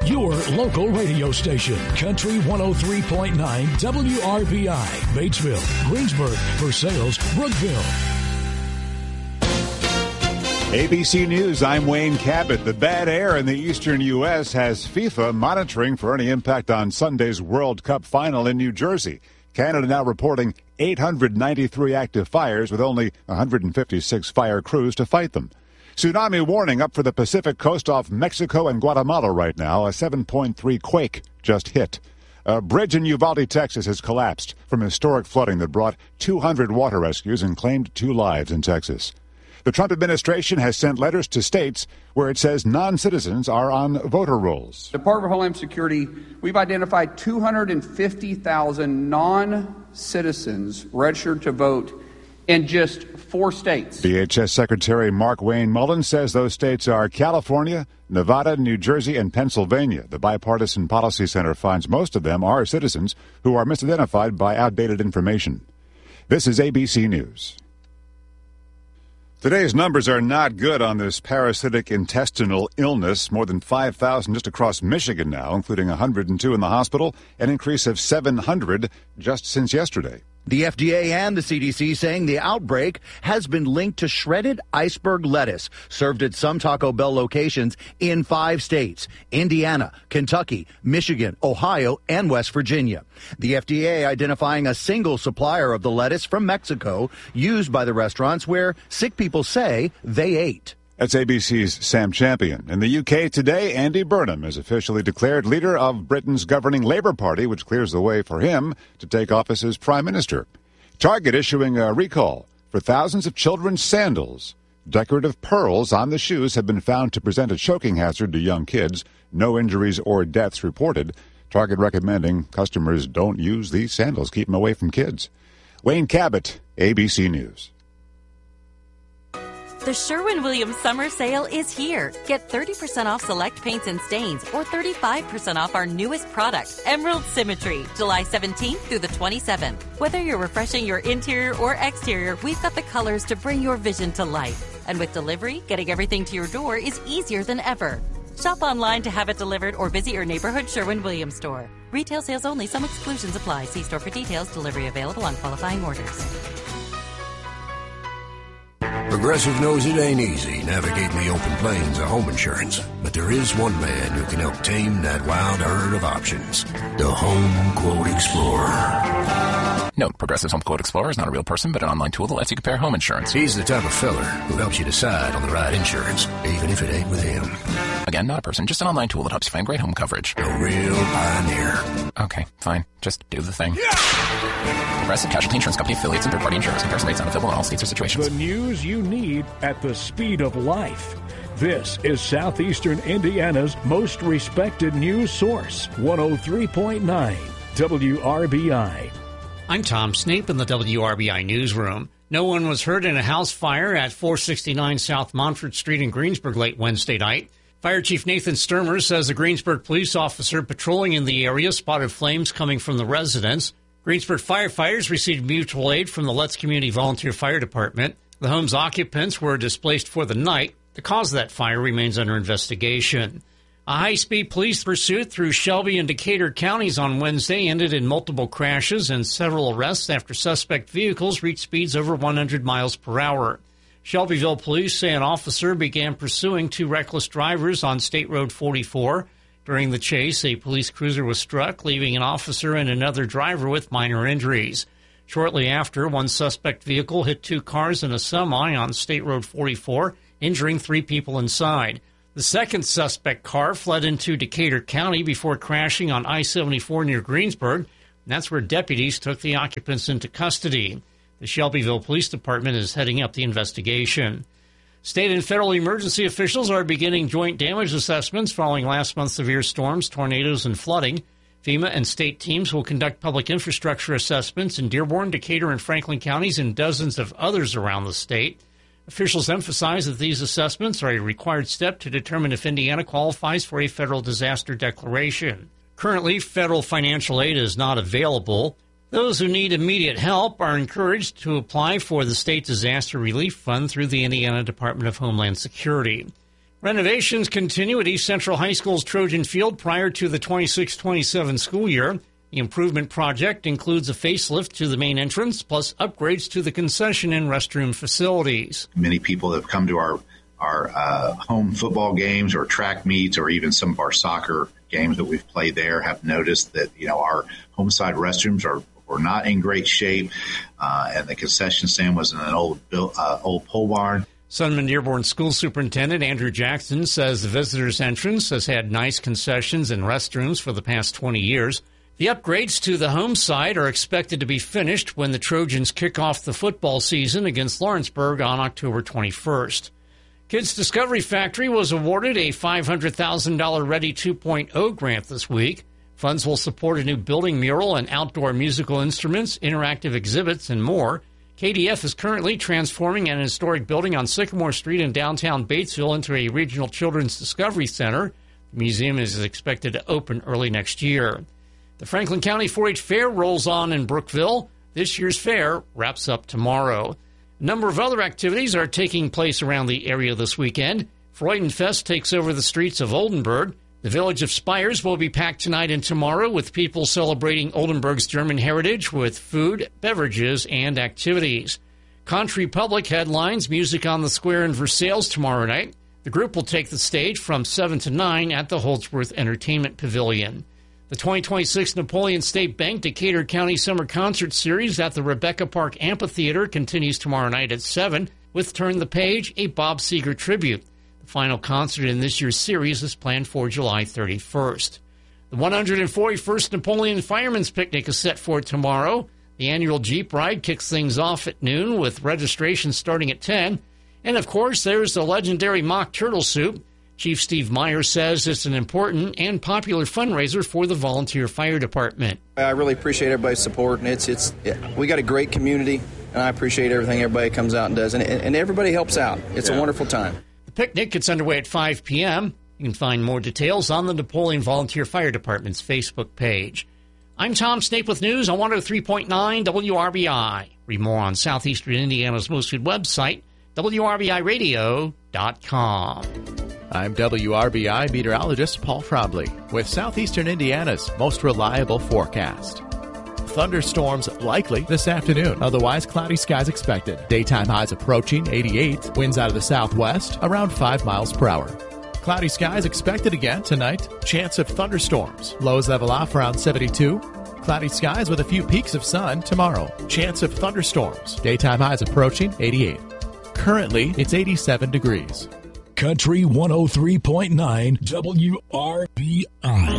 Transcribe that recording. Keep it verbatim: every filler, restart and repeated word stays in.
Your local radio station, Country one oh three point nine W R B I, Batesville, Greensburg, Versailles, Brookville. A B C News, I'm Wayne Cabot. The bad air in the eastern U S has FIFA monitoring for any impact on Sunday's World Cup final in New Jersey. Canada now reporting eight hundred ninety-three active fires with only one hundred fifty-six fire crews to fight them. Tsunami warning up for the Pacific coast off Mexico and Guatemala right now. A seven point three quake just hit. A bridge in Uvalde, Texas has collapsed from historic flooding that brought two hundred water rescues and claimed two lives in Texas. The Trump administration has sent letters to states where it says non-citizens are on voter rolls. Department of Homeland Security, we've identified two hundred fifty thousand non-citizens registered to vote in just four states. D H S Secretary Mark Wayne Mullen says those states are California, Nevada, New Jersey, and Pennsylvania. The Bipartisan Policy Center finds most of them are citizens who are misidentified by outdated information. This is A B C News. Today's numbers are not good on this parasitic intestinal illness. More than five thousand just across Michigan now, including one hundred two in the hospital, an increase of seven hundred just since yesterday. The F D A and the C D C saying the outbreak has been linked to shredded iceberg lettuce served at some Taco Bell locations in five states: Indiana, Kentucky, Michigan, Ohio, and West Virginia. The F D A identifying a single supplier of the lettuce from Mexico used by the restaurants where sick people say they ate. That's A B C's Sam Champion. In the U K today, Andy Burnham is officially declared leader of Britain's governing Labour Party, which clears the way for him to take office as Prime Minister. Target issuing a recall for thousands of children's sandals. Decorative pearls on the shoes have been found to present a choking hazard to young kids. No injuries or deaths reported. Target recommending customers don't use these sandals. Keep them away from kids. Wayne Cabot, A B C News. The Sherwin-Williams Summer Sale is here. Get thirty percent off select paints and stains or thirty-five percent off our newest product, Emerald Symmetry, July seventeenth through the twenty-seventh. Whether you're refreshing your interior or exterior, we've got the colors to bring your vision to life. And with delivery, getting everything to your door is easier than ever. Shop online to have it delivered or visit your neighborhood Sherwin-Williams store. Retail sales only. Some exclusions apply. See store for details. Delivery available on qualifying orders. Progressive knows it ain't easy navigating the open plains of home insurance, but there is one man who can help tame that wild herd of options. The Home Quote Explorer. Note, Progressive's Home Quote Explorer is not a real person, but an online tool that lets you compare home insurance. He's the type of feller who helps you decide on the right insurance, even if it ain't with him. Again, not a person, just an online tool that helps you find great home coverage. A real pioneer. Okay, fine. Just do the thing. Progressive Casualty Insurance Company affiliates and third-party insurers. Comparison rates not available in all states or situations. The news you need at the speed of life. This is Southeastern Indiana's most respected news source, one oh three point nine W R B I. I'm Tom Snape in the W R B I newsroom. No one was hurt in a house fire at four sixty-nine South Montfort Street in Greensburg late Wednesday night. Fire Chief Nathan Sturmer says a Greensburg police officer patrolling in the area spotted flames coming from the residence. Greensburg firefighters received mutual aid from the Letts Community Volunteer Fire Department. The home's occupants were displaced for the night. The cause of that fire remains under investigation. A high-speed police pursuit through Shelby and Decatur counties on Wednesday ended in multiple crashes and several arrests after suspect vehicles reached speeds over one hundred miles per hour. Shelbyville police say an officer began pursuing two reckless drivers on State Road forty-four. During the chase, a police cruiser was struck, leaving an officer and another driver with minor injuries. Shortly after, one suspect vehicle hit two cars and a semi on State Road forty-four, injuring three people inside. The second suspect car fled into Decatur County before crashing on I seventy-four near Greensburg. And that's where deputies took the occupants into custody. The Shelbyville Police Department is heading up the investigation. State and federal emergency officials are beginning joint damage assessments following last month's severe storms, tornadoes, and flooding. FEMA and state teams will conduct public infrastructure assessments in Dearborn, Decatur, and Franklin counties and dozens of others around the state. Officials emphasize that these assessments are a required step to determine if Indiana qualifies for a federal disaster declaration. Currently, federal financial aid is not available. Those who need immediate help are encouraged to apply for the State Disaster Relief Fund through the Indiana Department of Homeland Security. Renovations continue at East Central High School's Trojan Field prior to the twenty-six twenty-seven school year. The improvement project includes a facelift to the main entrance, plus upgrades to the concession and restroom facilities. Many people have come to our our uh, home football games or track meets or even some of our soccer games that we've played there have noticed that, you know, our home side restrooms are were not in great shape, uh, and the concession stand was in an old uh, old pole barn. Sunman Dearborn School Superintendent Andrew Jackson says the visitors' entrance has had nice concessions and restrooms for the past twenty years. The upgrades to the home side are expected to be finished when the Trojans kick off the football season against Lawrenceburg on October twenty-first. Kids Discovery Factory was awarded a five hundred thousand dollars Ready two point oh grant this week. Funds will support a new building mural and outdoor musical instruments, interactive exhibits, and more. K D F is currently transforming an historic building on Sycamore Street in downtown Batesville into a regional children's discovery center. The museum is expected to open early next year. The Franklin County four H Fair rolls on in Brookville. This year's fair wraps up tomorrow. A number of other activities are taking place around the area this weekend. Freudenfest takes over the streets of Oldenburg. The village of Spires will be packed tonight and tomorrow with people celebrating Oldenburg's German heritage with food, beverages, and activities. Country Public headlines Music on the Square in Versailles tomorrow night. The group will take the stage from seven to nine at the Holdsworth Entertainment Pavilion. The twenty twenty-six Napoleon State Bank Decatur County Summer Concert Series at the Rebecca Park Amphitheater continues tomorrow night at seven with Turn the Page, a Bob Seger tribute. The final concert in this year's series is planned for July thirty-first. The one hundred forty-first Napoleon Firemen's Picnic is set for tomorrow. The annual Jeep ride kicks things off at noon with registration starting at ten. And, of course, there's the legendary mock turtle soup. Chief Steve Meyer says it's an important and popular fundraiser for the volunteer fire department. I really appreciate everybody's support, and it's it's we got a great community, and I appreciate everything everybody comes out and does, and, and everybody helps out. It's yeah. a wonderful time. The picnic gets underway at five p.m. You can find more details on the Napoleon Volunteer Fire Department's Facebook page. I'm Tom Snape with news on one oh three point nine W R B I. Read more on Southeastern Indiana's most food website, W R B I radio dot com. I'm W R B I meteorologist Paul Trombley with Southeastern Indiana's most reliable forecast. Thunderstorms likely this afternoon, otherwise cloudy skies expected. Daytime highs approaching eighty-eight, winds out of the southwest around five miles per hour. Cloudy skies expected again tonight, chance of thunderstorms. Lows level off around seventy-two. Cloudy skies with a few peaks of sun tomorrow. Chance of thunderstorms. Daytime highs approaching eighty-eight. Currently, it's eighty-seven degrees. Country one oh three point nine W R B I.